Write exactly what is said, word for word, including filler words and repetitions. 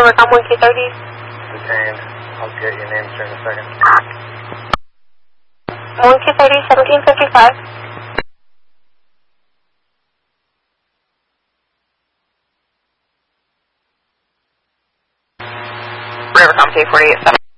work on one Q thirty. Detained. I'll get your name sir in a second. one Q thirty, seventeen fifty-five. River Compton forty-eight seven.